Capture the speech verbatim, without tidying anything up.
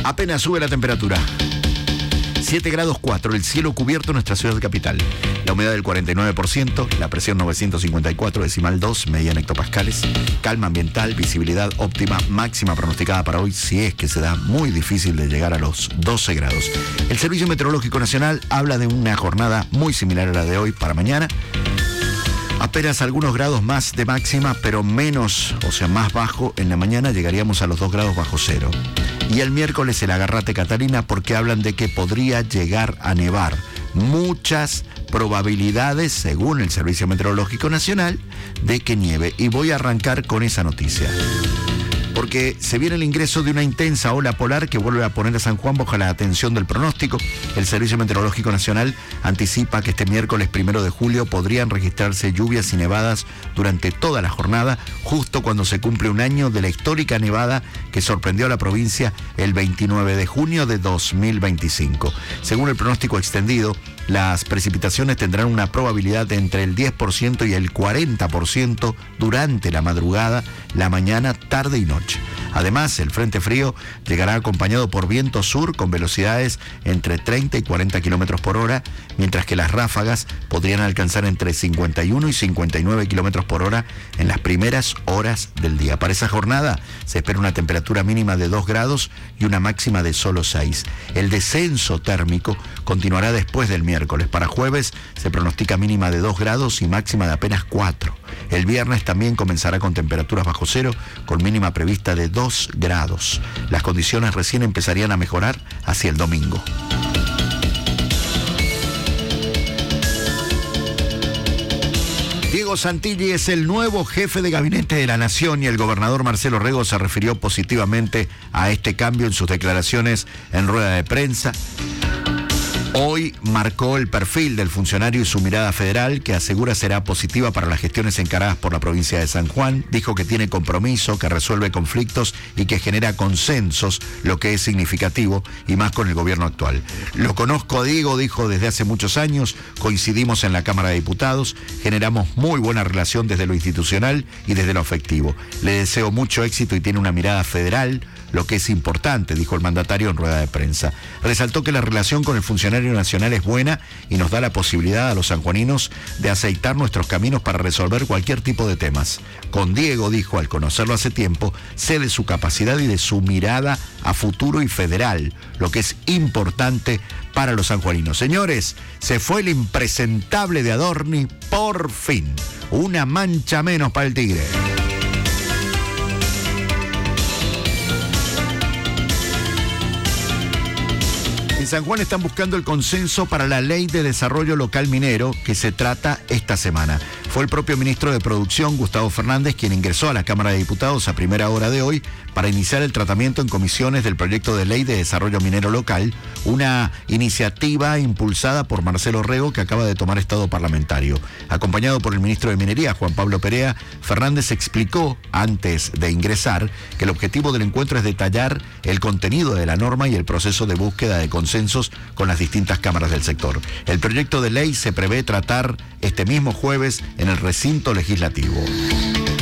Apenas sube la temperatura. siete grados cuatro, el cielo cubierto en nuestra ciudad capital. La humedad del cuarenta y nueve por ciento, la presión novecientos cincuenta y cuatro decimal dos, media en hectopascales. Calma ambiental, visibilidad óptima, máxima pronosticada para hoy, si es que se da muy difícil de llegar a los doce grados. El Servicio Meteorológico Nacional habla de una jornada muy similar a la de hoy para mañana. Apenas algunos grados más de máxima, pero menos, o sea, más bajo. En la mañana llegaríamos a los dos grados bajo cero. Y el miércoles el agarrate Catalina, porque hablan de que podría llegar a nevar. Muchas probabilidades, según el Servicio Meteorológico Nacional, de que nieve. Y voy a arrancar con esa noticia, porque se viene el ingreso de una intensa ola polar que vuelve a poner a San Juan bajo la atención del pronóstico. El Servicio Meteorológico Nacional anticipa que este miércoles primero de julio podrían registrarse lluvias y nevadas durante toda la jornada, justo cuando se cumple un año de la histórica nevada que sorprendió a la provincia el veintinueve de junio de dos mil veinticinco. Según el pronóstico extendido, las precipitaciones tendrán una probabilidad de entre el diez por ciento y el cuarenta por ciento durante la madrugada, la mañana, tarde y noche. Además, el frente frío llegará acompañado por viento sur con velocidades entre treinta y cuarenta kilómetros por hora, mientras que las ráfagas podrían alcanzar entre cincuenta y uno y cincuenta y nueve kilómetros por hora en las primeras horas del día. Para esa jornada se espera una temperatura mínima de dos grados y una máxima de solo seis. El descenso térmico continuará después del miércoles. Para jueves se pronostica mínima de dos grados y máxima de apenas cuatro. El viernes también comenzará con temperaturas bajo cero, con mínima prevista de dos grados. Las condiciones recién empezarían a mejorar hacia el domingo. Diego Santilli es el nuevo jefe de gabinete de la Nación y el gobernador Marcelo Rego se refirió positivamente a este cambio en sus declaraciones en rueda de prensa. Hoy marcó el perfil del funcionario y su mirada federal, que asegura será positiva para las gestiones encaradas por la provincia de San Juan. Dijo que tiene compromiso, que resuelve conflictos y que genera consensos, lo que es significativo, y más con el gobierno actual. Lo conozco a Diego, dijo, desde hace muchos años, coincidimos en la Cámara de Diputados, generamos muy buena relación desde lo institucional y desde lo afectivo. Le deseo mucho éxito y tiene una mirada federal, lo que es importante, dijo el mandatario en rueda de prensa. Resaltó que la relación con el funcionario nacional es buena y nos da la posibilidad a los sanjuaninos de aceitar nuestros caminos para resolver cualquier tipo de temas. Con Diego, dijo, al conocerlo hace tiempo, sé de su capacidad y de su mirada a futuro y federal, lo que es importante para los sanjuaninos. Señores, se fue el impresentable de Adorni, por fin. Una mancha menos para el Tigre. En San Juan están buscando el consenso para la Ley de Desarrollo Local Minero que se trata esta semana. Fue el propio ministro de Producción, Gustavo Fernández, quien ingresó a la Cámara de Diputados a primera hora de hoy para iniciar el tratamiento en comisiones del proyecto de Ley de Desarrollo Minero Local, una iniciativa impulsada por Marcelo Rego que acaba de tomar estado parlamentario. Acompañado por el ministro de Minería, Juan Pablo Perea, Fernández explicó antes de ingresar que el objetivo del encuentro es detallar el contenido de la norma y el proceso de búsqueda de consensos con las distintas cámaras del sector. El proyecto de ley se prevé tratar este mismo jueves en el recinto legislativo.